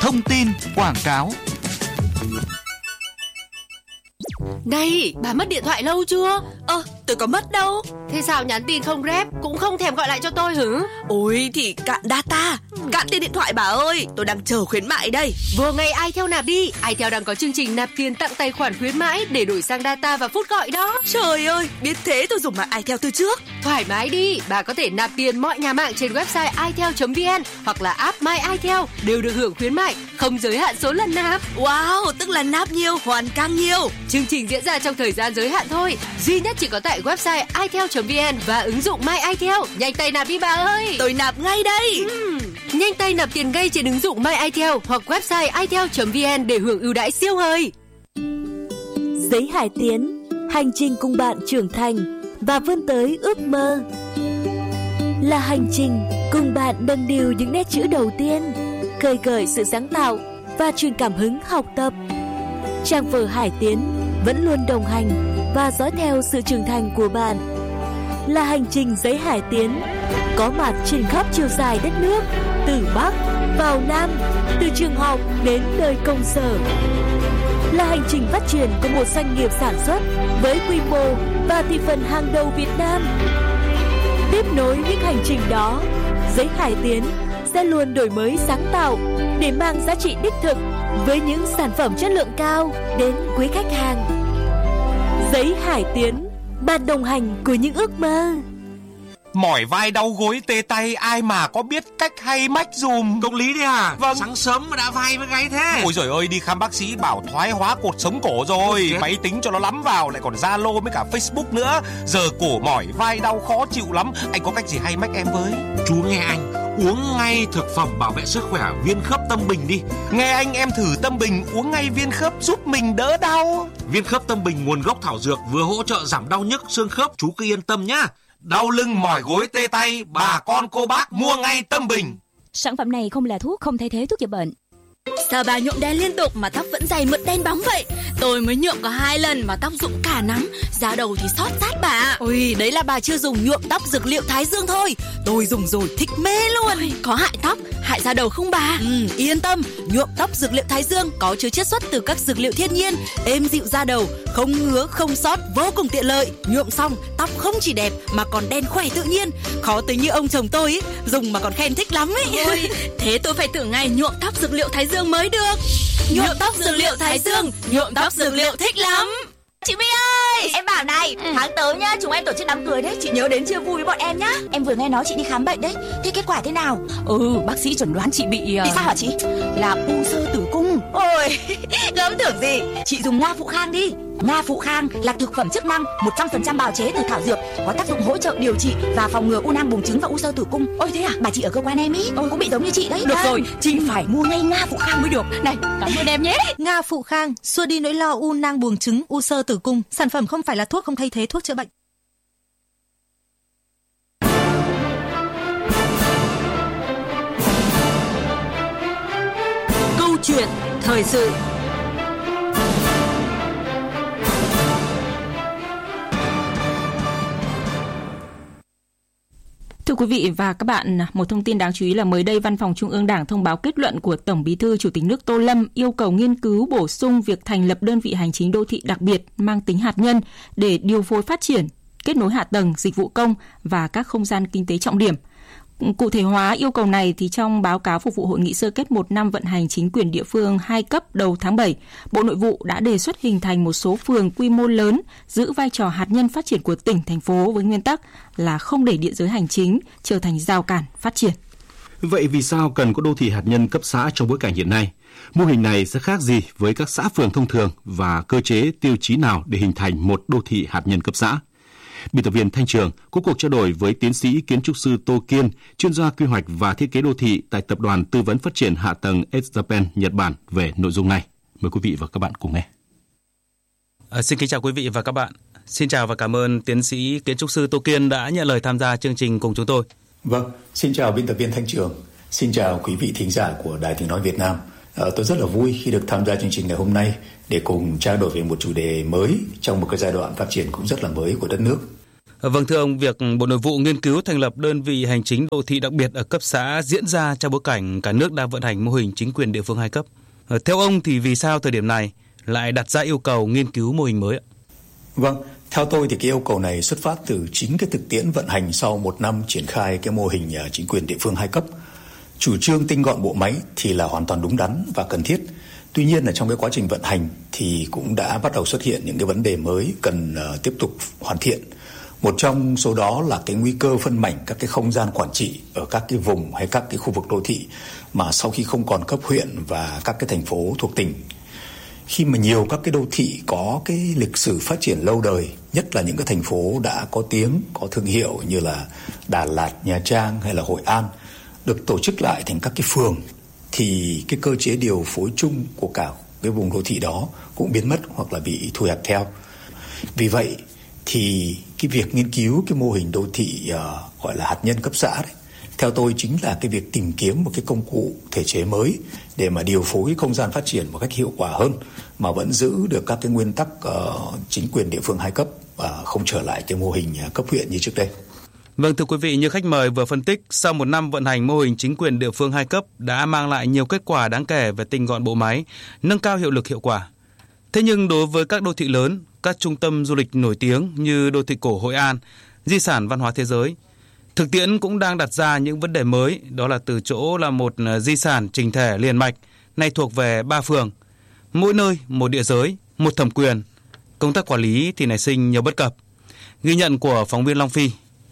thông tin, quảng cáo. Này, bà mất điện thoại lâu chưa? Tôi có mất đâu. Thế sao nhắn tin không rep, cũng không thèm gọi lại cho tôi hử? Ôi thì cạn data, cạn tiền điện thoại bà ơi. Tôi đang chờ khuyến mại đây. Vừa ngày iTel nạp đi. iTel đang có chương trình nạp tiền tặng tài khoản khuyến mãi để đổi sang data và phút gọi đó. Trời ơi, biết thế tôi dùng mạng iTel từ trước. Thoải mái đi, bà có thể nạp tiền mọi nhà mạng trên website itel.vn hoặc là app My iTel đều được hưởng khuyến mại, không giới hạn số lần nạp. Wow, tức là nạp nhiều hoàn càng nhiều. Chương trình diễn ra trong thời gian giới hạn thôi, duy nhất chỉ có tại website itel.vn và ứng dụng My iTel. Nhanh tay nạp đi bà ơi. Tôi nạp ngay đây. Nhanh tay nạp tiền ngay trên ứng dụng My iTel hoặc website itel.vn để hưởng ưu đãi siêu hời. Giấy Hải Tiến, hành trình cùng bạn trưởng thành và vươn tới ước mơ. Là hành trình cùng bạn nâng niu những nét chữ đầu tiên, khơi gợi sự sáng tạo và truyền cảm hứng học tập. Trang vở Hải Tiến vẫn luôn đồng hành và dõi theo sự trưởng thành của bạn. Là hành trình Giấy Hải Tiến, có mặt trên khắp chiều dài đất nước, từ Bắc vào Nam, từ trường học đến nơi công sở. Là hành trình phát triển của một doanh nghiệp sản xuất với quy mô và thị phần hàng đầu Việt Nam. Tiếp nối những hành trình đó, Giấy Hải Tiến sẽ luôn đổi mới sáng tạo để mang giá trị đích thực với những sản phẩm chất lượng cao đến quý khách hàng. Giấy Hải Tiến, bạn đồng hành của những ước mơ. Mỏi vai đau gối tê tay, ai mà có biết cách hay mách dùm. Công lý đấy à? Vâng. Sáng sớm mà đã vai với gáy thế. Ôi giời ơi, đi khám bác sĩ bảo thoái hóa cột sống cổ rồi. Máy tính cho nó lắm vào, lại còn Zalo với cả Facebook nữa. Giờ cổ mỏi vai đau khó chịu lắm. Anh có cách gì hay mách em với? Chú nghe anh, uống ngay thực phẩm bảo vệ sức khỏe Viên Khớp Tâm Bình đi. Nghe anh, em thử Tâm Bình uống ngay viên khớp giúp mình đỡ đau. Viên Khớp Tâm Bình nguồn gốc thảo dược, vừa hỗ trợ giảm đau nhức xương khớp, chú cứ yên tâm nhá. Đau lưng mỏi gối tê tay, bà con cô bác mua ngay Tâm Bình. Sản phẩm này không là thuốc, không thay thế thuốc chữa bệnh. Sao bà nhuộm đen liên tục mà tóc vẫn dày mượt đen bóng vậy? Tôi mới nhuộm có 2 lần mà tóc rụng cả nắm, da đầu thì xót rát bà. Ôi, đấy là bà chưa dùng nhuộm tóc dược liệu Thái Dương thôi. Tôi dùng rồi thích mê luôn. Ôi, có hại tóc, hại da đầu không bà? Yên tâm, nhuộm tóc dược liệu Thái Dương có chứa chiết xuất từ các dược liệu thiên nhiên, êm dịu da đầu, không ngứa không xót, vô cùng tiện lợi. Nhuộm xong tóc không chỉ đẹp mà còn đen khỏe tự nhiên. Khó tới như ông chồng tôi ấy, dùng mà còn khen thích lắm ấy. Ôi, thế tôi phải thử ngay nhuộm tóc dược liệu Thái Dương mới được. Nhuộm tóc dược liệu Thái Dương, nhuộm tóc dược liệu thích lắm. Chị My ơi, em bảo này, tháng tới nhá, chúng em tổ chức đám cưới đấy, chị nhớ đến chia vui với bọn em nhá. Em vừa nghe nói chị đi khám bệnh đấy, thế kết quả thế nào? Bác sĩ chẩn đoán chị bị sao hả chị? Là u xơ tử cung. Ôi, gớm tưởng gì. Chị dùng Nga Phụ Khang đi. Nga Phụ Khang là thực phẩm chức năng 100% bào chế từ thảo dược, có tác dụng hỗ trợ điều trị và phòng ngừa u nang buồng trứng và u xơ tử cung. Ôi thế à? Bà chị ở cơ quan em ý cũng bị giống như chị đấy. Được rồi, chị phải mua ngay Nga Phụ Khang mới được. Này, cảm ơn em nhé. Nga Phụ Khang xua đi nỗi lo u nang buồng trứng, u xơ tử cung. Sản phẩm không phải là thuốc, không thay thế thuốc chữa bệnh. Câu chuyện thời sự. Thưa quý vị và các bạn, một thông tin đáng chú ý là mới đây Văn phòng Trung ương Đảng thông báo kết luận của Tổng Bí thư Chủ tịch nước Tô Lâm yêu cầu nghiên cứu bổ sung việc thành lập đơn vị hành chính đô thị đặc biệt mang tính hạt nhân để điều phối phát triển, kết nối hạ tầng, dịch vụ công và các không gian kinh tế trọng điểm. Cụ thể hóa yêu cầu này thì trong báo cáo phục vụ hội nghị sơ kết 1 năm vận hành chính quyền địa phương 2 cấp đầu tháng 7, Bộ Nội vụ đã đề xuất hình thành một số phường quy mô lớn giữ vai trò hạt nhân phát triển của tỉnh, thành phố với nguyên tắc là không để địa giới hành chính trở thành rào cản phát triển. Vậy vì sao cần có đô thị hạt nhân cấp xã trong bối cảnh hiện nay? Mô hình này sẽ khác gì với các xã phường thông thường và cơ chế tiêu chí nào để hình thành một đô thị hạt nhân cấp xã? Biên tập viên Thanh Trường có cuộc trao đổi với tiến sĩ kiến trúc sư Tô Kiên, chuyên gia quy hoạch và thiết kế đô thị tại Tập đoàn Tư vấn Phát triển Hạ tầng S-Japan Nhật Bản về nội dung này. Mời quý vị và các bạn cùng nghe. Xin kính chào quý vị và các bạn. Xin chào và cảm ơn tiến sĩ kiến trúc sư Tô Kiên đã nhận lời tham gia chương trình cùng chúng tôi. Vâng, xin chào biên tập viên Thanh Trường. Xin chào quý vị thính giả của Đài Tiếng nói Việt Nam. Tôi rất là vui khi được tham gia chương trình ngày hôm nay để cùng trao đổi về một chủ đề mới trong một cái giai đoạn phát triển cũng rất là mới của đất nước. Vâng, thưa ông, việc Bộ Nội vụ nghiên cứu thành lập đơn vị hành chính đô thị đặc biệt ở cấp xã diễn ra trong bối cảnh cả nước đang vận hành mô hình chính quyền địa phương 2 cấp. Theo ông thì vì sao thời điểm này lại đặt ra yêu cầu nghiên cứu mô hình mới ạ? Vâng, theo tôi thì cái yêu cầu này xuất phát từ chính cái thực tiễn vận hành sau 1 năm triển khai cái mô hình chính quyền địa phương 2 cấp. Chủ trương tinh gọn bộ máy thì là hoàn toàn đúng đắn và cần thiết. Tuy nhiên là trong cái quá trình vận hành thì cũng đã bắt đầu xuất hiện những cái vấn đề mới cần tiếp tục hoàn thiện. Một trong số đó là cái nguy cơ phân mảnh các cái không gian quản trị ở các cái vùng hay các cái khu vực đô thị mà sau khi không còn cấp huyện và các cái thành phố thuộc tỉnh. Khi mà nhiều các cái đô thị có cái lịch sử phát triển lâu đời, nhất là những cái thành phố đã có tiếng, có thương hiệu như là Đà Lạt, Nha Trang hay là Hội An được tổ chức lại thành các cái phường, thì cái cơ chế điều phối chung của cả cái vùng đô thị đó cũng biến mất hoặc là bị thu hẹp theo. Vì vậy thì cái việc nghiên cứu cái mô hình đô thị gọi là hạt nhân cấp xã đấy, theo tôi chính là cái việc tìm kiếm một cái công cụ thể chế mới để mà điều phối không gian phát triển một cách hiệu quả hơn mà vẫn giữ được các cái nguyên tắc chính quyền địa phương 2 cấp và không trở lại cái mô hình cấp huyện như trước đây. Vâng, thưa quý vị, như khách mời vừa phân tích, sau 1 năm vận hành mô hình chính quyền địa phương 2 cấp đã mang lại nhiều kết quả đáng kể về tinh gọn bộ máy, nâng cao hiệu lực hiệu quả. Thế nhưng đối với các đô thị lớn, các trung tâm du lịch nổi tiếng như đô thị cổ Hội An, di sản văn hóa thế giới, thực tiễn cũng đang đặt ra những vấn đề mới, đó là từ chỗ là một di sản chỉnh thể liền mạch, nay thuộc về 3 phường, mỗi nơi một địa giới, một thẩm quyền. Công tác quản lý thì nảy sinh nhiều bất cập. Ghi nhận của phóng viên Long Phi.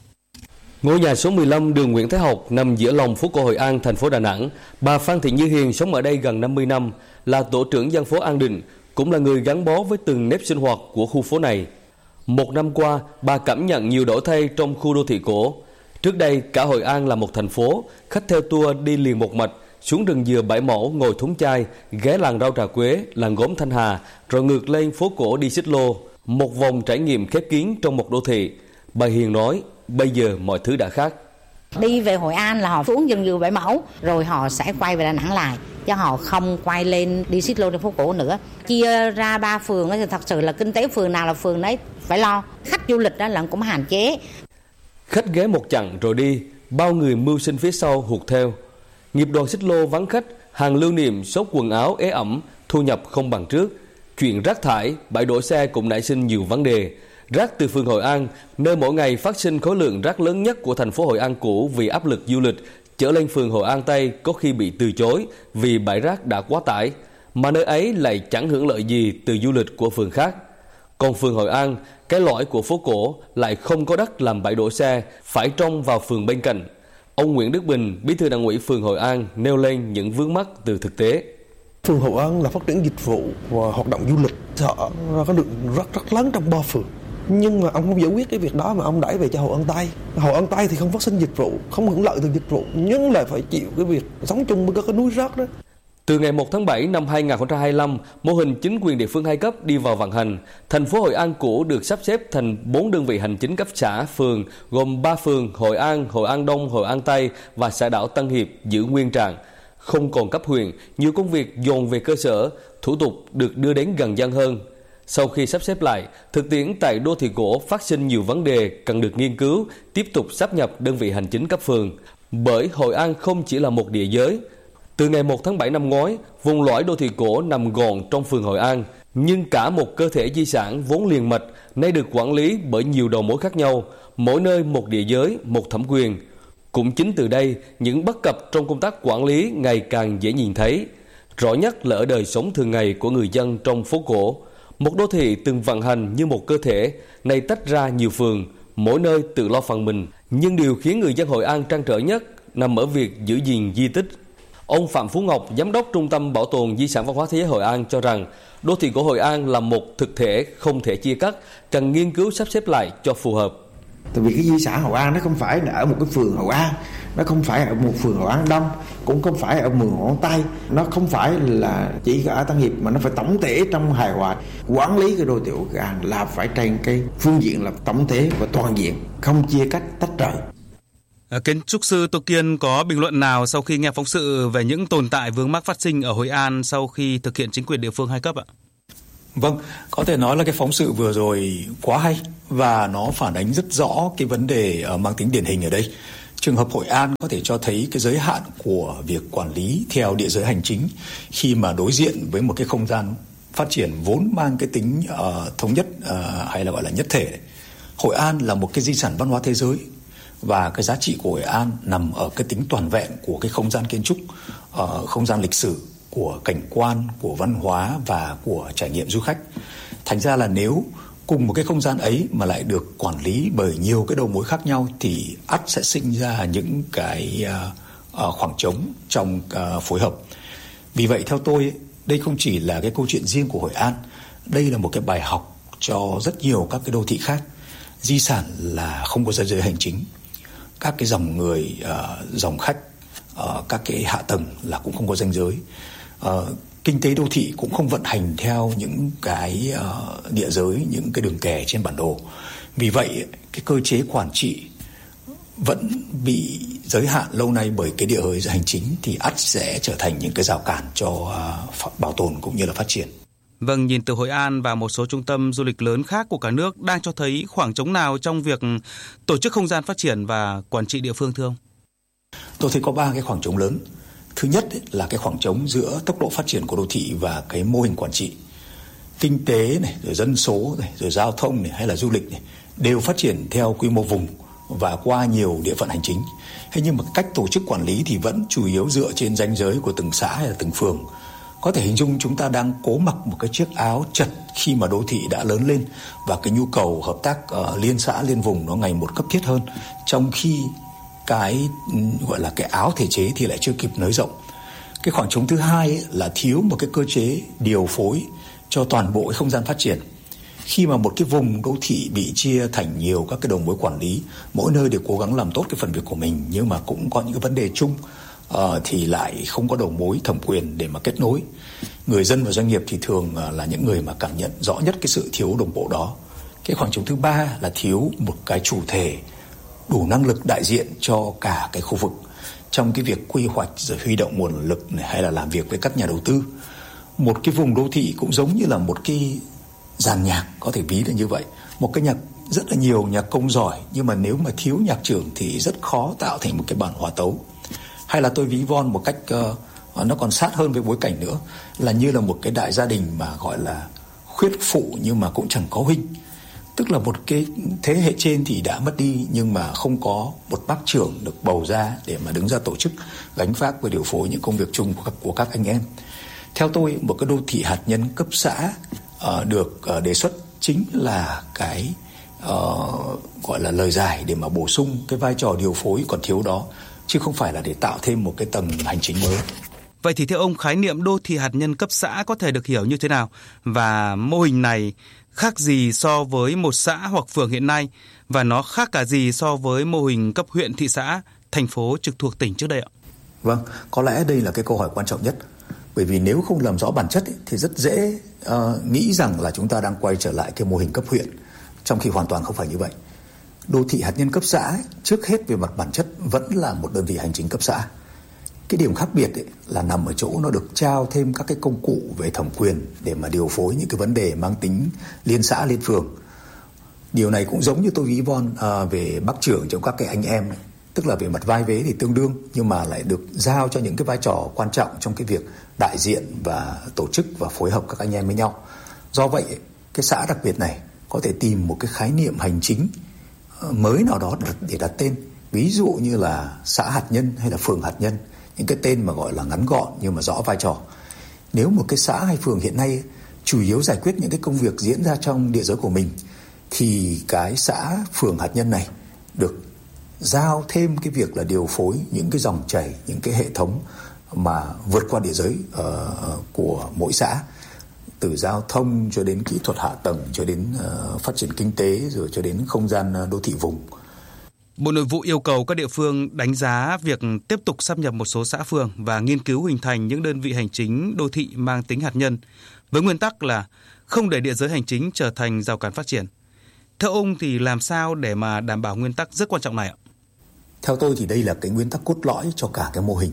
Ngôi nhà số 15 đường Nguyễn Thái Học nằm giữa lòng phố cổ Hội An, thành phố Đà Nẵng. Bà Phan Thị Như Hiền sống ở đây gần 50 năm, là tổ trưởng dân phố An Định, cũng là người gắn bó với từng nếp sinh hoạt của khu phố này. 1 năm qua, bà cảm nhận nhiều đổi thay trong khu đô thị cổ. Trước đây, cả Hội An là một thành phố, khách theo tour đi liền một mạch, xuống rừng dừa Bảy Mẫu ngồi thúng chai, ghé làng rau trà quế, làng gốm Thanh Hà, rồi ngược lên phố cổ đi xích lô. Một vòng trải nghiệm khép kín trong một đô thị. Bà Hiền nói, bây giờ mọi thứ đã khác. Đi về Hội An là họ xuống rừng dừa Bảy Mẫu, rồi họ sẽ quay về Đà Nẵng lại, chứ họ không quay lên đi xích lô trên phố cổ nữa. Chia ra 3 phường thì thật sự là kinh tế phường nào là phường đấy phải lo. Khách du lịch đó là cũng hạn chế. Khách ghé một chặng rồi đi, bao người mưu sinh phía sau hụt theo. Nghiệp đoàn xích lô vắng khách, hàng lưu niệm, shop quần áo ế ẩm, thu nhập không bằng trước. Chuyện rác thải, bãi đổ xe cũng nảy sinh nhiều vấn đề. Rác từ phường Hội An, nơi mỗi ngày phát sinh khối lượng rác lớn nhất của thành phố Hội An cũ vì áp lực du lịch, trở lên phường Hội An Tây có khi bị từ chối vì bãi rác đã quá tải, mà nơi ấy lại chẳng hưởng lợi gì từ du lịch của phường khác. Còn phường Hội An, cái lõi của phố cổ lại không có đất làm bãi đổ xe, phải trông vào phường bên cạnh. Ông Nguyễn Đức Bình, bí thư Đảng ủy phường Hội An nêu lên những vướng mắc từ thực tế. Phường Hội An là phát triển dịch vụ và hoạt động du lịch, họ có lượng rất lớn trong 3 phường. Nhưng mà ông không giải quyết cái việc đó mà ông đẩy về cho Hội An Tây. Hội An Tây thì không phát sinh dịch vụ, không hưởng lợi từ dịch vụ, nhưng lại phải chịu cái việc sống chung với các cái núi rác đó. Từ ngày 1 tháng 7 năm 2025, mô hình chính quyền địa phương 2 cấp đi vào vận hành. Thành phố Hội An cũ được sắp xếp thành 4 đơn vị hành chính cấp xã, phường, gồm 3 phường Hội An Đông, Hội An Tây và xã đảo Tân Hiệp giữ nguyên trạng. Không còn cấp huyện, nhiều công việc dồn về cơ sở, thủ tục được đưa đến gần dân hơn. Sau khi sắp xếp lại, thực tiễn tại đô thị cổ phát sinh nhiều vấn đề cần được nghiên cứu, tiếp tục sáp nhập đơn vị hành chính cấp phường. Bởi Hội An không chỉ là một địa giới. Từ ngày 1 tháng 7 năm ngoái, vùng lõi đô thị cổ nằm gọn trong phường Hội An, nhưng cả một cơ thể di sản vốn liền mạch nay được quản lý bởi nhiều đầu mối khác nhau, mỗi nơi một địa giới, một thẩm quyền. Cũng chính từ đây, những bất cập trong công tác quản lý ngày càng dễ nhìn thấy. Rõ nhất là ở đời sống thường ngày của người dân trong phố cổ. Một đô thị từng vận hành như một cơ thể, nay tách ra nhiều phường, mỗi nơi tự lo phần mình. Nhưng điều khiến người dân Hội An trăn trở nhất nằm ở việc giữ gìn di tích. Ông Phạm Phú Ngọc, Giám đốc Trung tâm Bảo tồn Di sản Văn hóa Thế giới Hội An cho rằng đô thị của Hội An là một thực thể không thể chia cắt, cần nghiên cứu sắp xếp lại cho phù hợp. Tại vì cái di sản Hội An nó không phải là ở một cái phường Hội An, nó không phải ở một phường Hội An Đông, cũng không phải ở phường Hội An Tây, nó không phải là chỉ ở Tân Hiệp mà nó phải tổng thể trong hài hòa. Quản lý cái đô thị Hội An là phải trên cái phương diện là tổng thể và toàn diện, không chia cách tách rời. Kiến trúc sư Tô Kiên có bình luận nào sau khi nghe phóng sự về những tồn tại vướng mắc phát sinh ở Hội An sau khi thực hiện chính quyền địa phương 2 cấp ạ? Vâng, có thể nói là cái phóng sự vừa rồi quá hay và nó phản ánh rất rõ cái vấn đề mang tính điển hình ở đây. Trường hợp Hội An có thể cho thấy cái giới hạn của việc quản lý theo địa giới hành chính khi mà đối diện với một cái không gian phát triển vốn mang cái tính thống nhất hay là gọi là nhất thể. Hội An là một cái di sản văn hóa thế giới và cái giá trị của Hội An nằm ở cái tính toàn vẹn của cái không gian kiến trúc, không gian lịch sử, của cảnh quan, của văn hóa và của trải nghiệm du khách. Thành ra là nếu cùng một cái không gian ấy mà lại được quản lý bởi nhiều cái đầu mối khác nhau thì ắt sẽ sinh ra những cái khoảng trống trong phối hợp. Vì vậy theo tôi, đây không chỉ là cái câu chuyện riêng của Hội An, đây là một cái bài học cho rất nhiều các cái đô thị khác. Di sản là không có ranh giới hành chính, các cái dòng người, dòng khách, các cái hạ tầng là cũng không có ranh giới. Kinh tế đô thị cũng không vận hành theo những cái địa giới, những cái đường kẻ trên bản đồ. Vì vậy cái cơ chế quản trị vẫn bị giới hạn lâu nay bởi cái địa giới hành chính thì ắt sẽ trở thành những cái rào cản cho bảo tồn cũng như là phát triển. Vâng, nhìn từ Hội An và một số trung tâm du lịch lớn khác của cả nước đang cho thấy khoảng trống nào trong việc tổ chức không gian phát triển và quản trị địa phương thưa ông? Tôi thấy có 3 cái khoảng trống lớn. Thứ nhất là cái khoảng trống giữa tốc độ phát triển của đô thị và cái mô hình quản trị. Kinh tế này, rồi dân số này, rồi giao thông này hay là du lịch này đều phát triển theo quy mô vùng và qua nhiều địa phận hành chính. Thế nhưng mà cách tổ chức quản lý thì vẫn chủ yếu dựa trên ranh giới của từng xã hay là từng phường. Có thể hình dung chúng ta đang cố mặc một cái chiếc áo chật khi mà đô thị đã lớn lên và cái nhu cầu hợp tác liên xã liên vùng nó ngày một cấp thiết hơn, trong khi cái gọi là cái áo thể chế thì lại chưa kịp nới rộng. Cái khoảng trống thứ hai ấy là thiếu một cái cơ chế điều phối cho toàn bộ cái không gian phát triển. Khi mà một cái vùng đô thị bị chia thành nhiều các cái đầu mối quản lý, mỗi nơi đều cố gắng làm tốt cái phần việc của mình nhưng mà cũng có những cái vấn đề chung thì lại không có đầu mối thẩm quyền để mà kết nối. Người dân và doanh nghiệp thì thường là những người mà cảm nhận rõ nhất cái sự thiếu đồng bộ đó. Cái khoảng trống thứ ba là thiếu một cái chủ thể đủ năng lực đại diện cho cả cái khu vực trong cái việc quy hoạch rồi huy động nguồn lực này, hay là làm việc với các nhà đầu tư. Một cái vùng đô thị cũng giống như là một cái dàn nhạc, có thể ví là như vậy. Một cái nhạc rất là nhiều nhạc công giỏi nhưng mà nếu mà thiếu nhạc trưởng thì rất khó tạo thành một cái bản hòa tấu. Hay là tôi ví von một cách nó còn sát hơn với bối cảnh nữa là như là một cái đại gia đình mà gọi là khuyết phụ nhưng mà cũng chẳng có huynh. Tức là một cái thế hệ trên thì đã mất đi nhưng mà không có một bác trưởng được bầu ra để mà đứng ra tổ chức gánh vác và điều phối những công việc chung của các anh em. Theo tôi, một cái đô thị hạt nhân cấp xã được đề xuất chính là cái gọi là lời giải để mà bổ sung cái vai trò điều phối còn thiếu đó, chứ không phải là để tạo thêm một cái tầng hành chính mới. Vậy thì theo ông, khái niệm đô thị hạt nhân cấp xã có thể được hiểu như thế nào? Và mô hình này khác gì so với một xã hoặc phường hiện nay? Và nó khác cả gì so với mô hình cấp huyện, thị xã, thành phố trực thuộc tỉnh trước đây ạ? Vâng, có lẽ đây là cái câu hỏi quan trọng nhất. Bởi vì nếu không làm rõ bản chất thì rất dễ nghĩ rằng là chúng ta đang quay trở lại cái mô hình cấp huyện, trong khi hoàn toàn không phải như vậy. Đô thị hạt nhân cấp xã trước hết về mặt bản chất vẫn là một đơn vị hành chính cấp xã. Cái điểm khác biệt là nằm ở chỗ nó được trao thêm các cái công cụ về thẩm quyền để mà điều phối những cái vấn đề mang tính liên xã liên phường. Điều này cũng giống như tôi ví von về bác trưởng trong các cái anh em này. Tức là về mặt vai vế thì tương đương nhưng mà lại được giao cho những cái vai trò quan trọng trong cái việc đại diện và tổ chức và phối hợp các anh em với nhau. Do vậy cái xã đặc biệt này có thể tìm một cái khái niệm hành chính mới nào đó để đặt tên. Ví dụ như là xã hạt nhân hay là phường hạt nhân, những cái tên mà gọi là ngắn gọn nhưng mà rõ vai trò. Nếu một cái xã hay phường hiện nay chủ yếu giải quyết những cái công việc diễn ra trong địa giới của mình thì cái xã phường hạt nhân này được giao thêm cái việc là điều phối những cái dòng chảy, những cái hệ thống mà vượt qua địa giới của mỗi xã, từ giao thông cho đến kỹ thuật hạ tầng, cho đến phát triển kinh tế, rồi cho đến không gian đô thị vùng. Bộ Nội vụ yêu cầu các địa phương đánh giá việc tiếp tục sáp nhập một số xã phường và nghiên cứu hình thành những đơn vị hành chính đô thị mang tính hạt nhân, với nguyên tắc là không để địa giới hành chính trở thành rào cản phát triển. Theo ông thì làm sao để mà đảm bảo nguyên tắc rất quan trọng này ạ? Theo tôi thì đây là cái nguyên tắc cốt lõi cho cả cái mô hình.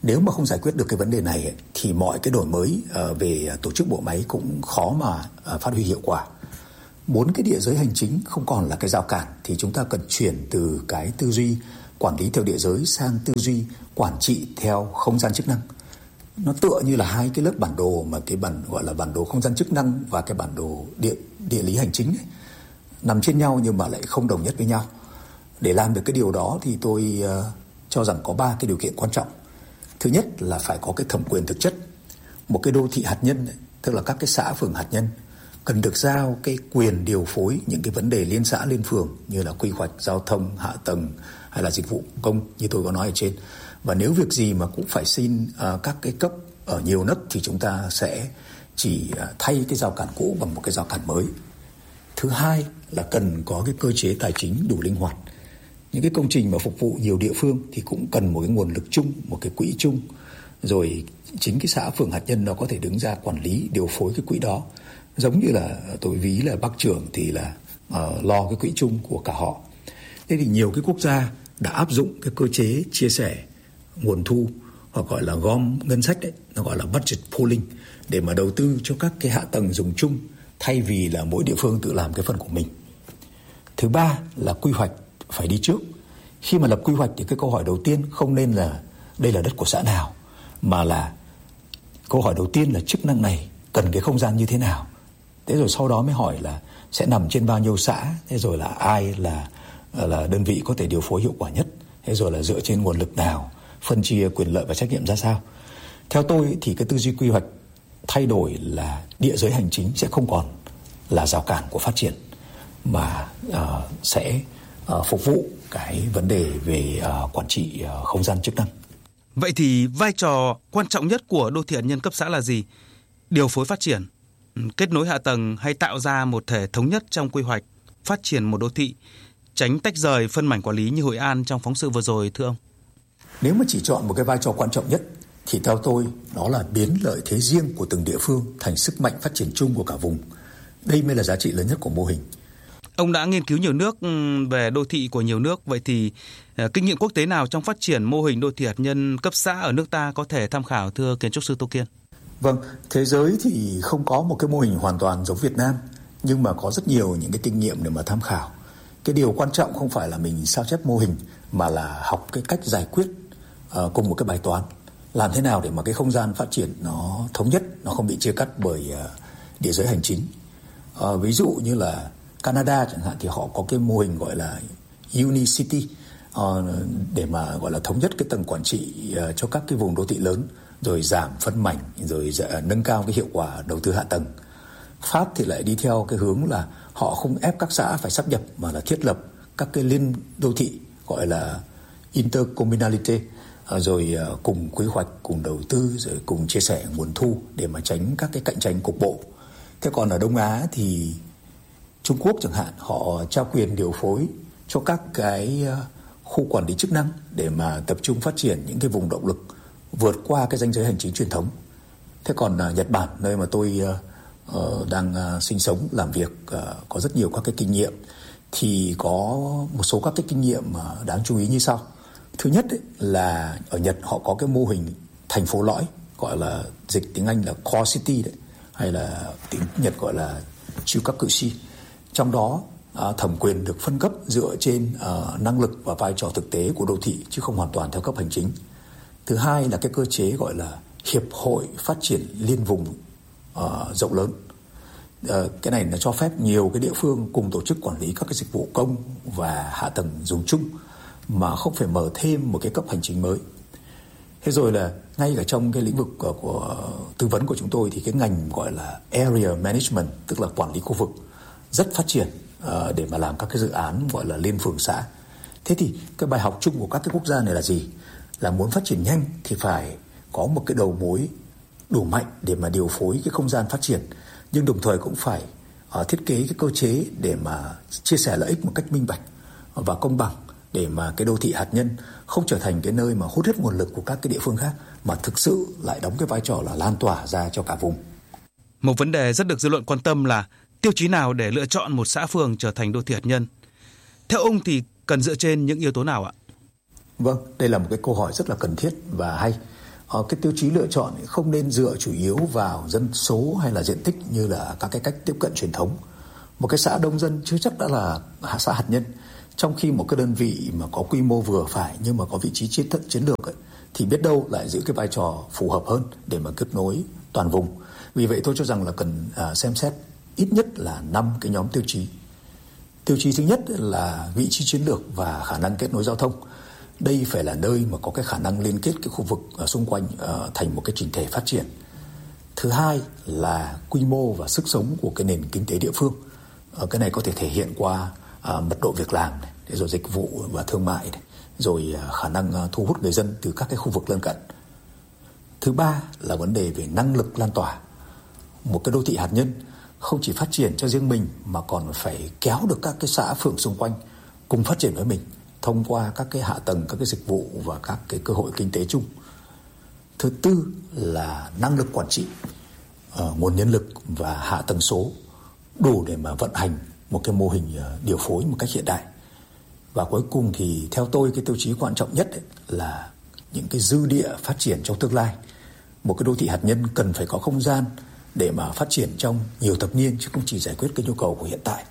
Nếu mà không giải quyết được cái vấn đề này thì mọi cái đổi mới về tổ chức bộ máy cũng khó mà phát huy hiệu quả. Muốn cái địa giới hành chính không còn là cái rào cản thì chúng ta cần chuyển từ cái tư duy quản lý theo địa giới sang tư duy quản trị theo không gian chức năng. Nó tựa như là hai cái lớp bản đồ, mà cái bản gọi là bản đồ không gian chức năng và cái bản đồ địa lý hành chính ấy, nằm trên nhau nhưng mà lại không đồng nhất với nhau. Để làm được cái điều đó thì tôi cho rằng có 3 cái điều kiện quan trọng. Thứ nhất là phải có cái thẩm quyền thực chất. Một cái đô thị hạt nhân ấy, tức là các cái xã phường hạt nhân cần được giao cái quyền điều phối những cái vấn đề liên xã liên phường như là quy hoạch giao thông, hạ tầng hay là dịch vụ công như tôi có nói ở trên. Và nếu việc gì mà cũng phải xin các cái cấp ở nhiều nấc thì chúng ta sẽ chỉ thay cái rào cản cũ bằng một cái rào cản mới. Thứ hai là cần có cái cơ chế tài chính đủ linh hoạt. Những cái công trình mà phục vụ nhiều địa phương thì cũng cần một cái nguồn lực chung, một cái quỹ chung. Rồi chính cái xã phường hạt nhân nó có thể đứng ra quản lý, điều phối cái quỹ đó. Giống như là tôi ví là Bắc trưởng thì là lo cái quỹ chung của cả họ. Thế thì nhiều cái quốc gia đã áp dụng cái cơ chế chia sẻ nguồn thu, hoặc gọi là gom ngân sách đấy, nó gọi là budget pooling, để mà đầu tư cho các cái hạ tầng dùng chung thay vì là mỗi địa phương tự làm cái phần của mình. Thứ ba là quy hoạch phải đi trước. Khi mà lập quy hoạch thì cái câu hỏi đầu tiên không nên là đây là đất của xã nào, mà là câu hỏi đầu tiên là chức năng này cần cái không gian như thế nào. Thế rồi sau đó mới hỏi là sẽ nằm trên bao nhiêu xã, thế rồi là ai là đơn vị có thể điều phối hiệu quả nhất, thế rồi là dựa trên nguồn lực nào, phân chia quyền lợi và trách nhiệm ra sao. Theo tôi thì cái tư duy quy hoạch thay đổi là địa giới hành chính sẽ không còn là rào cản của phát triển, mà sẽ phục vụ cái vấn đề về quản trị không gian chức năng. Vậy thì vai trò quan trọng nhất của đô thị hạt nhân cấp xã là gì? Điều phối phát triển, kết nối hạ tầng hay tạo ra một thể thống nhất trong quy hoạch phát triển một đô thị, tránh tách rời phân mảnh quản lý như Hội An trong phóng sự vừa rồi, thưa ông? Nếu mà chỉ chọn một cái vai trò quan trọng nhất thì theo tôi đó là biến lợi thế riêng của từng địa phương thành sức mạnh phát triển chung của cả vùng. Đây mới là giá trị lớn nhất của mô hình. Ông đã nghiên cứu nhiều nước về đô thị của nhiều nước, vậy thì kinh nghiệm quốc tế nào trong phát triển mô hình đô thị hạt nhân cấp xã ở nước ta có thể tham khảo, thưa kiến trúc sư Tô Kiên? Vâng, thế giới thì không có một cái mô hình hoàn toàn giống Việt Nam, nhưng mà có rất nhiều những cái kinh nghiệm để mà tham khảo. Cái điều quan trọng không phải là mình sao chép mô hình, mà là học cái cách giải quyết cùng một cái bài toán. Làm thế nào để mà cái không gian phát triển nó thống nhất, nó không bị chia cắt bởi địa giới hành chính. Ví dụ như là Canada chẳng hạn thì họ có cái mô hình gọi là Unicity để mà gọi là thống nhất cái tầng quản trị cho các cái vùng đô thị lớn, rồi giảm phân mảnh, rồi nâng cao cái hiệu quả đầu tư hạ tầng. Pháp thì lại đi theo cái hướng là họ không ép các xã phải sáp nhập, mà là thiết lập các cái liên đô thị gọi là intercommunality, rồi cùng quy hoạch, cùng đầu tư, rồi cùng chia sẻ nguồn thu để mà tránh các cái cạnh tranh cục bộ. Thế còn ở Đông Á thì Trung Quốc chẳng hạn, họ trao quyền điều phối cho các cái khu quản lý chức năng để mà tập trung phát triển những cái vùng động lực vượt qua cái ranh giới hành chính truyền thống. Thế còn Nhật Bản, nơi mà tôi đang sinh sống, làm việc, có rất nhiều các cái kinh nghiệm, thì có một số các cái kinh nghiệm đáng chú ý như sau. Thứ nhất ấy, là ở Nhật họ có cái mô hình thành phố lõi, gọi là dịch tiếng Anh là core city đấy, hay là tiếng Nhật gọi là Chukakushi. Trong đó thẩm quyền được phân cấp dựa trên năng lực và vai trò thực tế của đô thị, chứ không hoàn toàn theo cấp hành chính. Thứ hai là cái cơ chế gọi là hiệp hội phát triển liên vùng rộng lớn. Cái này nó cho phép nhiều cái địa phương cùng tổ chức quản lý các cái dịch vụ công và hạ tầng dùng chung mà không phải mở thêm một cái cấp hành chính mới. Thế rồi là ngay cả trong cái lĩnh vực của tư vấn của chúng tôi thì cái ngành gọi là area management, tức là quản lý khu vực, rất phát triển để mà làm các cái dự án gọi là liên phường xã. Thế thì cái bài học chung của các cái quốc gia này là gì? Là muốn phát triển nhanh thì phải có một cái đầu mối đủ mạnh để mà điều phối cái không gian phát triển, nhưng đồng thời cũng phải thiết kế cái cơ chế để mà chia sẻ lợi ích một cách minh bạch và công bằng, để mà cái đô thị hạt nhân không trở thành cái nơi mà hút hết nguồn lực của các cái địa phương khác, mà thực sự lại đóng cái vai trò là lan tỏa ra cho cả vùng. Một vấn đề rất được dư luận quan tâm là tiêu chí nào để lựa chọn một xã phường trở thành đô thị hạt nhân? Theo ông thì cần dựa trên những yếu tố nào ạ? Vâng, đây là một cái câu hỏi rất là cần thiết và hay. Cái tiêu chí lựa chọn không nên dựa chủ yếu vào dân số hay là diện tích như là các cái cách tiếp cận truyền thống. Một cái xã đông dân chưa chắc đã là xã hạt nhân, trong khi một cái đơn vị mà có quy mô vừa phải nhưng mà có vị trí chiến lược ấy, thì biết đâu lại giữ cái vai trò phù hợp hơn để mà kết nối toàn vùng. Vì vậy tôi cho rằng là cần xem xét ít nhất là 5 cái nhóm tiêu chí. Tiêu chí thứ nhất là vị trí chiến lược và khả năng kết nối giao thông. Đây phải là nơi mà có cái khả năng liên kết cái khu vực xung quanh thành một cái chỉnh thể phát triển. Thứ hai là quy mô và sức sống của cái nền kinh tế địa phương. Cái này có thể thể hiện qua mật độ việc làm này, rồi dịch vụ và thương mại này, rồi khả năng thu hút người dân từ các cái khu vực lân cận. Thứ ba là vấn đề về năng lực lan tỏa. Một cái đô thị hạt nhân không chỉ phát triển cho riêng mình mà còn phải kéo được các cái xã phường xung quanh cùng phát triển với mình thông qua các cái hạ tầng, các cái dịch vụ và các cái cơ hội kinh tế chung. Thứ tư là năng lực quản trị, nguồn nhân lực và hạ tầng số đủ để mà vận hành một cái mô hình điều phối một cách hiện đại. Và cuối cùng thì theo tôi cái tiêu chí quan trọng nhất ấy là những cái dư địa phát triển trong tương lai. Một cái đô thị hạt nhân cần phải có không gian để mà phát triển trong nhiều thập niên chứ không chỉ giải quyết cái nhu cầu của hiện tại.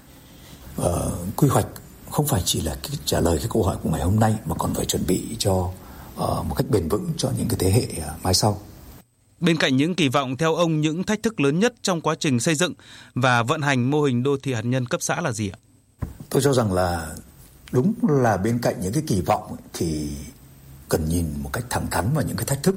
Quy hoạch không phải chỉ là trả lời cái câu hỏi của ngày hôm nay mà còn phải chuẩn bị cho một cách bền vững cho những cái thế hệ mai sau. Bên cạnh những kỳ vọng, theo ông, những thách thức lớn nhất trong quá trình xây dựng và vận hành mô hình đô thị hạt nhân cấp xã là gì ạ? Tôi cho rằng là đúng là bên cạnh những cái kỳ vọng thì cần nhìn một cách thẳng thắn vào những cái thách thức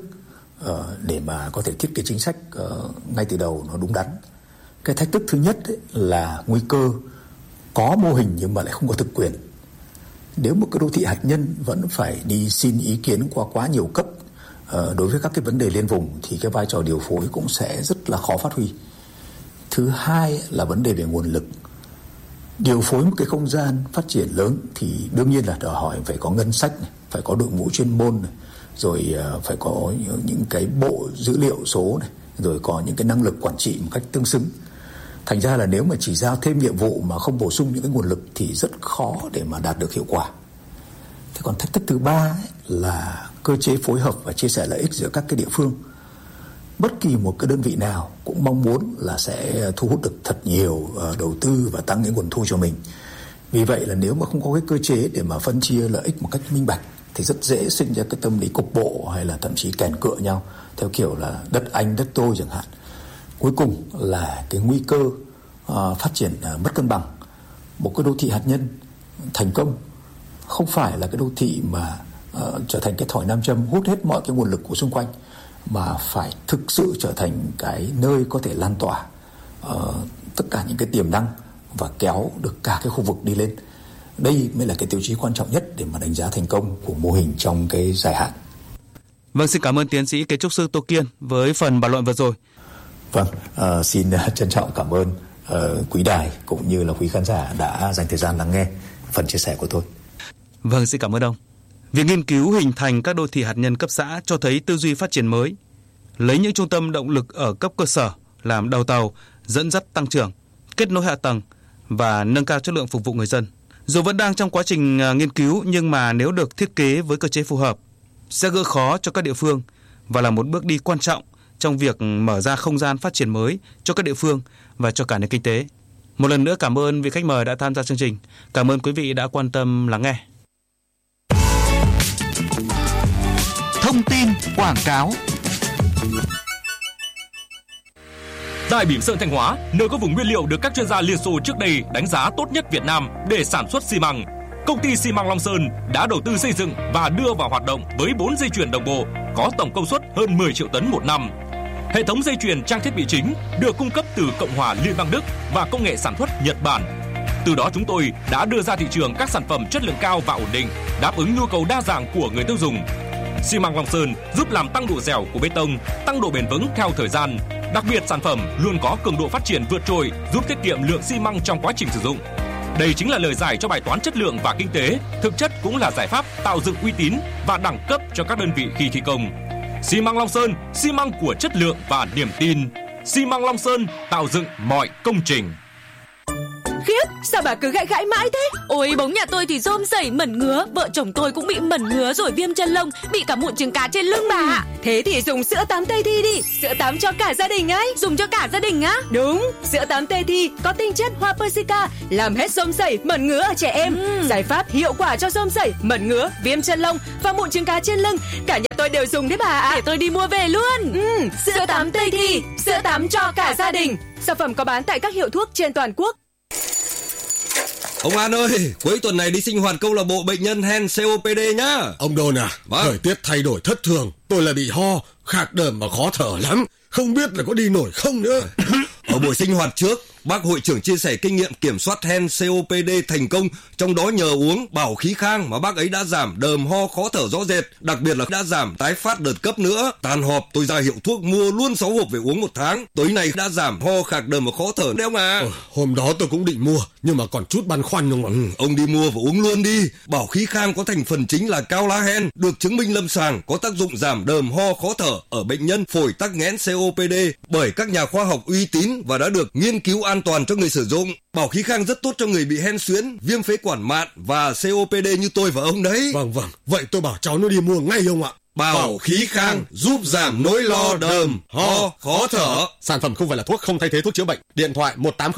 để mà có thể thiết kế chính sách ngay từ đầu nó đúng đắn. Cái thách thức thứ nhất là nguy cơ có mô hình nhưng mà lại không có thực quyền. Nếu một cái đô thị hạt nhân vẫn phải đi xin ý kiến qua quá nhiều cấp đối với các cái vấn đề liên vùng thì cái vai trò điều phối cũng sẽ rất là khó phát huy. Thứ hai là vấn đề về nguồn lực. Điều phối một cái không gian phát triển lớn thì đương nhiên là đòi hỏi phải có ngân sách này, phải có đội ngũ chuyên môn này, rồi phải có những cái bộ dữ liệu số này, rồi có những cái năng lực quản trị một cách tương xứng. Thành ra là nếu mà chỉ giao thêm nhiệm vụ mà không bổ sung những cái nguồn lực thì rất khó để mà đạt được hiệu quả. Thế còn thách thức thứ ba là cơ chế phối hợp và chia sẻ lợi ích giữa các cái địa phương. Bất kỳ một cái đơn vị nào cũng mong muốn là sẽ thu hút được thật nhiều đầu tư và tăng những nguồn thu cho mình. Vì vậy là nếu mà không có cái cơ chế để mà phân chia lợi ích một cách minh bạch thì rất dễ sinh ra cái tâm lý cục bộ hay là thậm chí kèn cựa nhau theo kiểu là đất anh đất tôi chẳng hạn. Cuối cùng là cái nguy cơ phát triển mất cân bằng. Một cái đô thị hạt nhân thành công không phải là cái đô thị mà trở thành cái thỏi nam châm hút hết mọi cái nguồn lực của xung quanh, mà phải thực sự trở thành cái nơi có thể lan tỏa tất cả những cái tiềm năng và kéo được cả cái khu vực đi lên. Đây mới là cái tiêu chí quan trọng nhất để mà đánh giá thành công của mô hình trong cái dài hạn. Vâng, xin cảm ơn tiến sĩ kiến trúc sư Tô Kiên với phần bàn luận vừa rồi. Vâng, xin trân trọng cảm ơn quý đài cũng như là quý khán giả đã dành thời gian lắng nghe phần chia sẻ của tôi. Vâng, xin cảm ơn ông. Việc nghiên cứu hình thành các đô thị hạt nhân cấp xã cho thấy tư duy phát triển mới, lấy những trung tâm động lực ở cấp cơ sở làm đầu tàu, dẫn dắt tăng trưởng, kết nối hạ tầng và nâng cao chất lượng phục vụ người dân. Dù vẫn đang trong quá trình nghiên cứu nhưng mà nếu được thiết kế với cơ chế phù hợp, sẽ gỡ khó cho các địa phương và là một bước đi quan trọng trong việc mở ra không gian phát triển mới cho các địa phương và cho cả nền kinh tế. Một lần nữa cảm ơn vị khách mời đã tham gia chương trình. Cảm ơn quý vị đã quan tâm lắng nghe. Thông tin quảng cáo. Tại Bỉm Sơn Thanh Hóa, nơi có vùng nguyên liệu được các chuyên gia Liên Xô trước đây đánh giá tốt nhất Việt Nam để sản xuất xi măng, công ty xi măng Long Sơn đã đầu tư xây dựng và đưa vào hoạt động với 4 dây chuyền đồng bộ có tổng công suất hơn 10 triệu tấn một năm. Hệ thống dây chuyền trang thiết bị chính được cung cấp từ Cộng hòa Liên bang Đức và công nghệ sản xuất Nhật Bản. Từ đó chúng tôi đã đưa ra thị trường các sản phẩm chất lượng cao và ổn định, đáp ứng nhu cầu đa dạng của người tiêu dùng. Xi măng Long Sơn giúp làm tăng độ dẻo của bê tông, tăng độ bền vững theo thời gian. Đặc biệt sản phẩm luôn có cường độ phát triển vượt trội, giúp tiết kiệm lượng xi măng trong quá trình sử dụng. Đây chính là lời giải cho bài toán chất lượng và kinh tế, thực chất cũng là giải pháp tạo dựng uy tín và đẳng cấp cho các đơn vị khi thi công. Xi măng Long Sơn, xi măng của chất lượng và niềm tin. Xi măng Long Sơn tạo dựng mọi công trình. Khiếp, sao bà cứ gãi mãi thế? Ôi, bóng nhà tôi thì rôm rẩy mẩn ngứa, vợ chồng tôi cũng bị mẩn ngứa rồi viêm chân lông, bị cả mụn trứng cá trên lưng bà ạ. Thế thì dùng sữa tắm Tây Thi đi, sữa tắm cho cả gia đình ấy. Dùng cho cả gia đình á? Đúng, sữa tắm Tây Thi có tinh chất hoa persica, làm hết rôm rẩy, mẩn ngứa ở trẻ em. Giải pháp hiệu quả cho rôm rẩy, mẩn ngứa, viêm chân lông và mụn trứng cá trên lưng. Cả nhà tôi đều dùng đấy bà ạ. Để tôi đi mua về luôn. Sữa tắm Tây Thi, sữa tắm cho cả gia đình. Sản phẩm có bán tại các hiệu thuốc trên toàn quốc. Ông An ơi, cuối tuần này đi sinh hoạt câu lạc bộ bệnh nhân hen COPD nhá. Ông Đôn à, thời tiết thay đổi thất thường, tôi là bị ho, khạc đờm và khó thở lắm, không biết là có đi nổi không nữa. Ở buổi sinh hoạt trước, bác hội trưởng chia sẻ kinh nghiệm kiểm soát hen COPD thành công, trong đó nhờ uống bảo khí khang mà bác ấy đã giảm đờm ho khó thở rõ rệt, đặc biệt là đã giảm tái phát đợt cấp nữa. Tan họp tôi ra hiệu thuốc mua luôn 6 hộp về uống 1 tháng. Tối nay đã giảm ho khạc đờm và khó thở đấy ông à. Hôm đó tôi cũng định mua nhưng mà còn chút băn khoăn không ạ. Ông đi mua và uống luôn đi. Bảo khí khang có thành phần chính là cao lá hen, được chứng minh lâm sàng có tác dụng giảm đờm ho khó thở ở bệnh nhân phổi tắc nghẽn COPD bởi các nhà khoa học uy tín và đã được nghiên cứu an toàn cho người sử dụng. Bảo khí khang rất tốt cho người bị hen suyễn, viêm phế quản mạn và COPD như tôi và ông đấy. Vâng, vậy tôi bảo cháu nó đi mua ngay ông ạ. Bảo khí khang giúp giảm nỗi lo đờm, ho, khó thở. Sản phẩm không phải là thuốc, không thay thế thuốc chữa bệnh. Điện thoại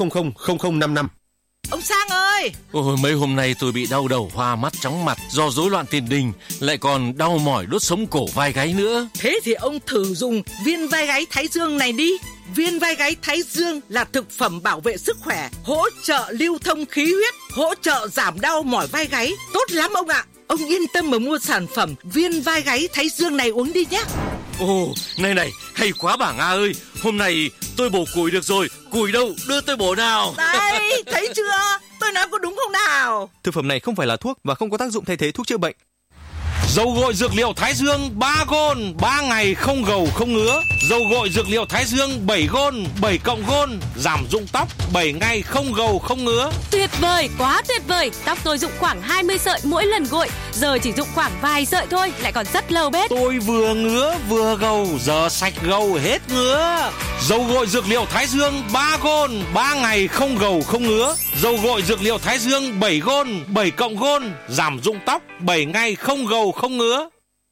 1800 Ông Sang ơi! Ôi, mấy hôm nay tôi bị đau đầu, hoa mắt, chóng mặt do rối loạn tiền đình, lại còn đau mỏi đốt sống cổ vai gáy nữa. Thế thì ông thử dùng viên vai gáy Thái Dương này đi. Viên vai gáy Thái Dương là thực phẩm bảo vệ sức khỏe, hỗ trợ lưu thông khí huyết, hỗ trợ giảm đau mỏi vai gáy. Tốt lắm ông ạ! Ông yên tâm mà mua sản phẩm viên vai gáy Thái Dương này uống đi nhé. Ồ, này, hay quá bà Nga ơi. Hôm nay tôi bổ củi được rồi. Củi đâu, đưa tôi bổ nào. Đây, thấy chưa? Tôi nói có đúng không nào? Thực phẩm này không phải là thuốc và không có tác dụng thay thế thuốc chữa bệnh. Dầu gội dược liệu Thái Dương 3 gôn, 3 ngày không gầu không ngứa. Dầu gội dược liệu Thái Dương 7 gôn, 7 cộng gôn, giảm rụng tóc 7 ngày không gầu không ngứa. Tuyệt vời, quá tuyệt vời. Tóc tôi rụng khoảng 20 sợi mỗi lần gội, giờ chỉ rụng khoảng vài sợi thôi, lại còn rất lâu bết. Tôi vừa ngứa vừa gầu, giờ sạch gầu hết ngứa. Dầu gội dược liệu Thái Dương 3 gôn, 3 ngày không gầu không ngứa. Dầu gội dược liệu Thái Dương 7 gôn, 7 cộng gôn, giảm rụng tóc 7 ngày không gầu không ngứa.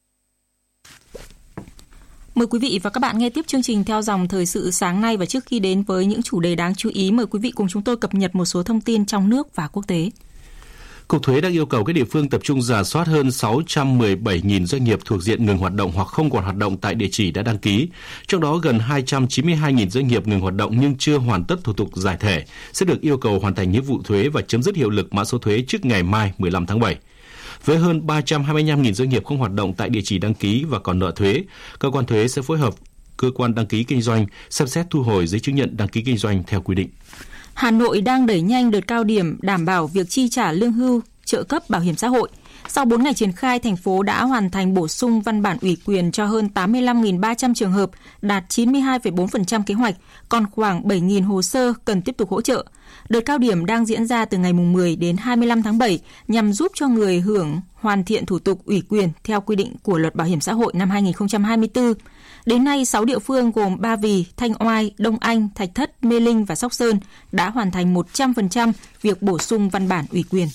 Mời quý vị và các bạn nghe tiếp chương trình theo dòng thời sự sáng nay, và trước khi đến với những chủ đề đáng chú ý, mời quý vị cùng chúng tôi cập nhật một số thông tin trong nước và quốc tế. Cục Thuế đang yêu cầu các địa phương tập trung rà soát hơn 617.000 doanh nghiệp thuộc diện ngừng hoạt động hoặc không còn hoạt động tại địa chỉ đã đăng ký. Trong đó gần 292.000 doanh nghiệp ngừng hoạt động nhưng chưa hoàn tất thủ tục giải thể sẽ được yêu cầu hoàn thành nghĩa vụ thuế và chấm dứt hiệu lực mã số thuế trước ngày mai 15 tháng 7. Với hơn 325.000 doanh nghiệp không hoạt động tại địa chỉ đăng ký và còn nợ thuế, cơ quan thuế sẽ phối hợp cơ quan đăng ký kinh doanh xem xét thu hồi giấy chứng nhận đăng ký kinh doanh theo quy định. Hà Nội đang đẩy nhanh đợt cao điểm đảm bảo việc chi trả lương hưu, trợ cấp bảo hiểm xã hội. Sau 4 ngày triển khai, thành phố đã hoàn thành bổ sung văn bản ủy quyền cho hơn 85.300 trường hợp, đạt 92,4% kế hoạch, còn khoảng 7.000 hồ sơ cần tiếp tục hỗ trợ. Đợt cao điểm đang diễn ra từ ngày 10 đến 25 tháng 7 nhằm giúp cho người hưởng hoàn thiện thủ tục ủy quyền theo quy định của Luật Bảo hiểm xã hội năm 2024. Đến nay, 6 địa phương gồm Ba Vì, Thanh Oai, Đông Anh, Thạch Thất, Mê Linh và Sóc Sơn đã hoàn thành 100% việc bổ sung văn bản ủy quyền.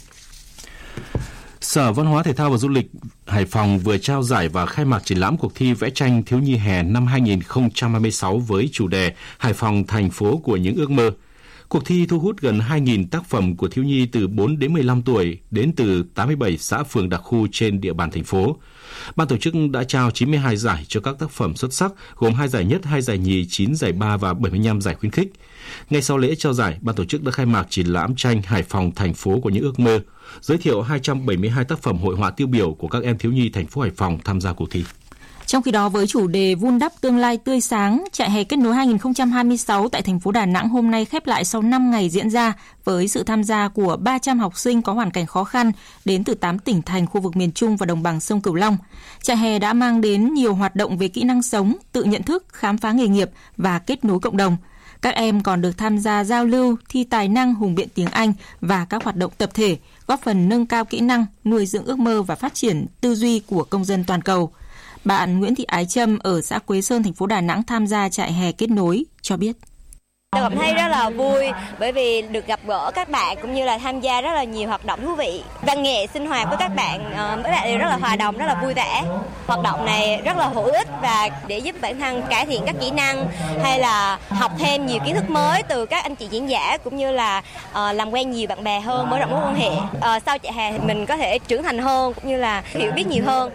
Sở Văn hóa Thể thao và Du lịch Hải Phòng vừa trao giải và khai mạc triển lãm cuộc thi vẽ tranh thiếu nhi hè năm 2026 với chủ đề Hải Phòng thành phố của những ước mơ. Cuộc thi thu hút gần 2.000 tác phẩm của thiếu nhi từ 4 đến 15 tuổi đến từ 87 xã phường đặc khu trên địa bàn thành phố. Ban tổ chức đã trao 92 giải cho các tác phẩm xuất sắc, gồm 2 giải nhất, 2 giải nhì, 9 giải ba và 75 giải khuyến khích. Ngay sau lễ trao giải, ban tổ chức đã khai mạc triển lãm tranh Hải Phòng thành phố của những ước mơ, giới thiệu 272 tác phẩm hội họa tiêu biểu của các em thiếu nhi thành phố Hải Phòng tham gia cuộc thi. Trong khi đó, với chủ đề vun đắp tương lai tươi sáng, trại hè kết nối 2026 tại thành phố Đà Nẵng hôm nay khép lại sau 5 ngày diễn ra với sự tham gia của 300 học sinh có hoàn cảnh khó khăn đến từ 8 tỉnh thành khu vực miền Trung và đồng bằng sông Cửu Long. Trại hè đã mang đến nhiều hoạt động về kỹ năng sống, tự nhận thức, khám phá nghề nghiệp và kết nối cộng đồng. Các em còn được tham gia giao lưu, thi tài năng hùng biện tiếng Anh và các hoạt động tập thể, góp phần nâng cao kỹ năng, nuôi dưỡng ước mơ và phát triển tư duy của công dân toàn cầu. Bạn Nguyễn Thị Ái Trâm ở xã Quế Sơn, thành phố Đà Nẵng tham gia trại hè kết nối cho biết. Tôi cảm thấy rất là vui bởi vì được gặp gỡ các bạn cũng như là tham gia rất là nhiều hoạt động thú vị. Văn nghệ sinh hoạt với các bạn đều rất là hòa đồng, rất là vui vẻ. Hoạt động này rất là hữu ích và để giúp bản thân cải thiện các kỹ năng hay là học thêm nhiều kiến thức mới từ các anh chị diễn giả cũng như là làm quen nhiều bạn bè hơn, mở rộng mối quan hệ. Sau trại hè thì mình có thể trưởng thành hơn cũng như là hiểu biết nhiều hơn.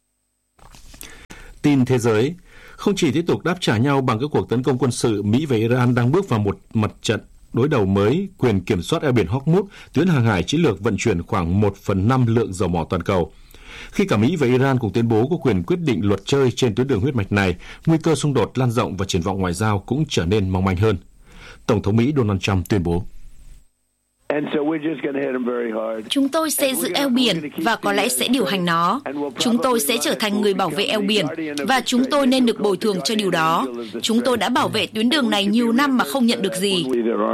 Tin thế giới. Không chỉ tiếp tục đáp trả nhau bằng các cuộc tấn công quân sự, Mỹ và Iran đang bước vào một mặt trận đối đầu mới quyền kiểm soát eo biển Hormuz, tuyến hàng hải chiến lược vận chuyển khoảng 1/5 lượng dầu mỏ toàn cầu. Khi cả Mỹ và Iran cùng tuyên bố có quyền quyết định luật chơi trên tuyến đường huyết mạch này, nguy cơ xung đột lan rộng và triển vọng ngoại giao cũng trở nên mong manh hơn. Tổng thống Mỹ Donald Trump tuyên bố: Chúng tôi sẽ giữ eo biển và có lẽ sẽ điều hành nó. Chúng tôi sẽ trở thành người bảo vệ eo biển và chúng tôi nên được bồi thường cho điều đó. Chúng tôi đã bảo vệ tuyến đường này nhiều năm mà không nhận được gì.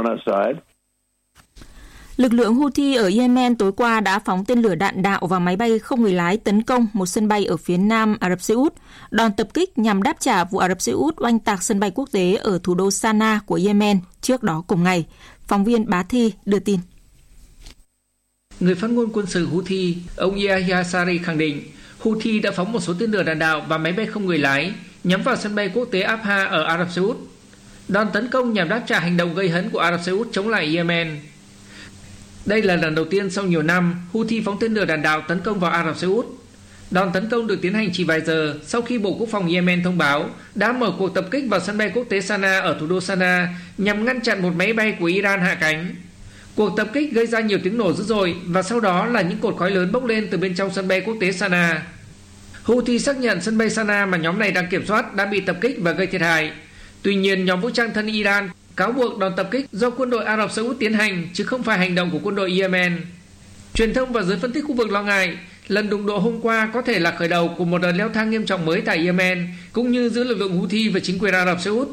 Lực lượng Houthi ở Yemen tối qua đã phóng tên lửa đạn đạo và máy bay không người lái tấn công một sân bay ở phía nam Ả Rập Xê Út. Đòn tập kích nhằm đáp trả vụ Ả Rập Xê Út oanh tạc sân bay quốc tế ở thủ đô Sanaa của Yemen trước đó cùng ngày. Phóng viên Bá Thi đưa tin. Người phát ngôn quân sự Houthi, ông Yahya Sari khẳng định Houthi đã phóng một số tên lửa đạn đạo và máy bay không người lái nhắm vào sân bay quốc tế Abha ở Ả Rập Xê Út. Đòn tấn công nhằm đáp trả hành động gây hấn của Ả Rập Xê Út chống lại Yemen. Đây là lần đầu tiên sau nhiều năm Houthi phóng tên lửa đạn đạo tấn công vào Ả Rập Xê Út. Đòn tấn công được tiến hành chỉ vài giờ sau khi Bộ Quốc phòng Yemen thông báo đã mở cuộc tập kích vào sân bay quốc tế Sanaa ở thủ đô Sanaa nhằm ngăn chặn một máy bay của Iran hạ cánh. Cuộc tập kích gây ra nhiều tiếng nổ dữ dội và sau đó là những cột khói lớn bốc lên từ bên trong sân bay quốc tế Sanaa. Houthi xác nhận sân bay Sanaa mà nhóm này đang kiểm soát đã bị tập kích và gây thiệt hại. Tuy nhiên, nhóm vũ trang thân Iran cáo buộc đòn tập kích do quân đội Ả Rập Xê Út tiến hành chứ không phải hành động của quân đội Yemen. Truyền thông và giới phân tích khu vực lo ngại lần đụng độ hôm qua có thể là khởi đầu của một đợt leo thang nghiêm trọng mới tại Yemen, cũng như giữa lực lượng Houthi và chính quyền Ả Rập Xê Út.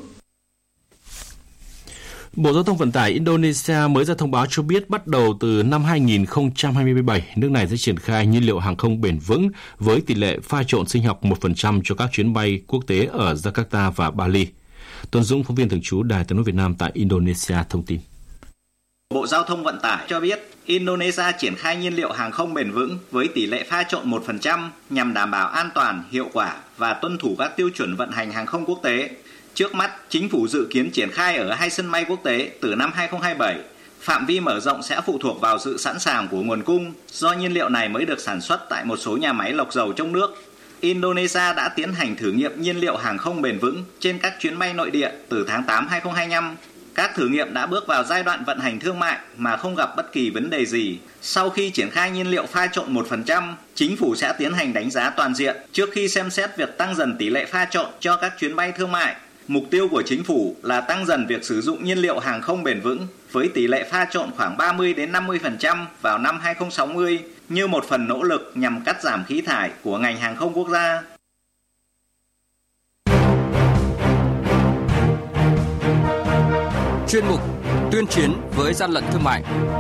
Bộ Giao thông Vận tải Indonesia mới ra thông báo cho biết bắt đầu từ năm 2027, nước này sẽ triển khai nhiên liệu hàng không bền vững với tỷ lệ pha trộn sinh học 1% cho các chuyến bay quốc tế ở Jakarta và Bali. Tuấn Dũng, phóng viên thường trú Đài Tiếng nói Việt Nam tại Indonesia thông tin. Bộ Giao thông Vận tải cho biết Indonesia triển khai nhiên liệu hàng không bền vững với tỷ lệ pha trộn 1% nhằm đảm bảo an toàn, hiệu quả và tuân thủ các tiêu chuẩn vận hành hàng không quốc tế. Trước mắt, chính phủ dự kiến triển khai ở 2 sân bay quốc tế từ năm 2027. Phạm vi mở rộng sẽ phụ thuộc vào sự sẵn sàng của nguồn cung do nhiên liệu này mới được sản xuất tại một số nhà máy lọc dầu trong nước. Indonesia đã tiến hành thử nghiệm nhiên liệu hàng không bền vững trên các chuyến bay nội địa từ tháng 8 2025. Các thử nghiệm đã bước vào giai đoạn vận hành thương mại mà không gặp bất kỳ vấn đề gì. Sau khi triển khai nhiên liệu pha trộn 1%, chính phủ sẽ tiến hành đánh giá toàn diện trước khi xem xét việc tăng dần tỷ lệ pha trộn cho các chuyến bay thương mại. Mục tiêu của chính phủ là tăng dần việc sử dụng nhiên liệu hàng không bền vững với tỷ lệ pha trộn khoảng 30-50% vào năm 2060 như một phần nỗ lực nhằm cắt giảm khí thải của ngành hàng không quốc gia. Chuyên mục tuyên chiến với gian lận thương mại.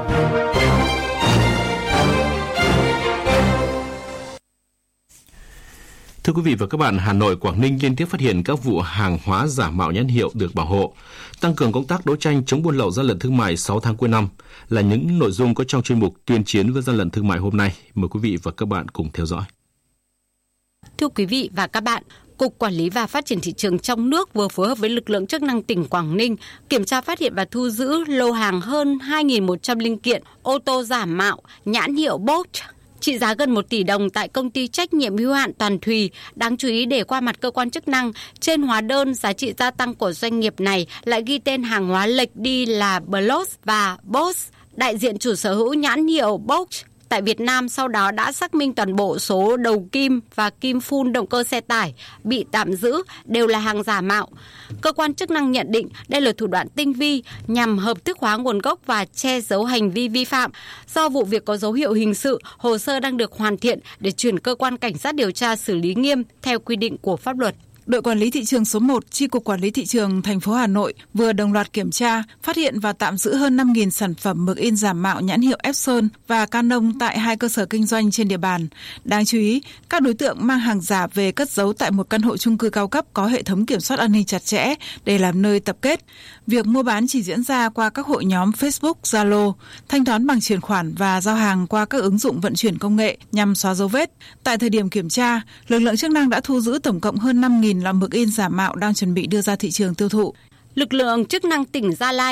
Thưa quý vị và các bạn, Hà Nội, Quảng Ninh liên tiếp phát hiện các vụ hàng hóa giả mạo nhãn hiệu được bảo hộ, tăng cường công tác đấu tranh chống buôn lậu gian lận thương mại 6 tháng cuối năm là những nội dung có trong chuyên mục tuyên chiến với gian lận thương mại hôm nay. Mời quý vị và các bạn cùng theo dõi. Thưa quý vị và các bạn, Cục Quản lý và Phát triển Thị trường trong nước vừa phối hợp với lực lượng chức năng tỉnh Quảng Ninh kiểm tra phát hiện và thu giữ lô hàng hơn 2.100 linh kiện ô tô giả mạo nhãn hiệu Bosch trị giá gần 1 tỷ đồng tại công ty trách nhiệm hữu hạn Toàn Thùy. Đáng chú ý để qua mặt cơ quan chức năng, trên hóa đơn giá trị gia tăng của doanh nghiệp này lại ghi tên hàng hóa lệch đi là Blos và Bosch. Đại diện chủ sở hữu nhãn hiệu Bosch tại Việt Nam sau đó đã xác minh toàn bộ số đầu kim và kim phun động cơ xe tải bị tạm giữ đều là hàng giả mạo. Cơ quan chức năng nhận định đây là thủ đoạn tinh vi nhằm hợp thức hóa nguồn gốc và che giấu hành vi vi phạm. Do vụ việc có dấu hiệu hình sự, hồ sơ đang được hoàn thiện để chuyển cơ quan cảnh sát điều tra xử lý nghiêm theo quy định của pháp luật. Đội quản lý thị trường số 1, Chi cục Quản lý thị trường thành phố Hà Nội vừa đồng loạt kiểm tra, phát hiện và tạm giữ hơn 5.000 sản phẩm mực in giả mạo nhãn hiệu Epson và Canon tại 2 cơ sở kinh doanh trên địa bàn. Đáng chú ý, các đối tượng mang hàng giả về cất giấu tại một căn hộ chung cư cao cấp có hệ thống kiểm soát an ninh chặt chẽ để làm nơi tập kết. Việc mua bán chỉ diễn ra qua các hội nhóm Facebook, Zalo, thanh toán bằng chuyển khoản và giao hàng qua các ứng dụng vận chuyển công nghệ nhằm xóa dấu vết. Tại thời điểm kiểm tra, lực lượng chức năng đã thu giữ tổng cộng hơn 5.000 lọ mực in giả mạo đang chuẩn bị đưa ra thị trường tiêu thụ. Lực lượng chức năng tỉnh Gia Lai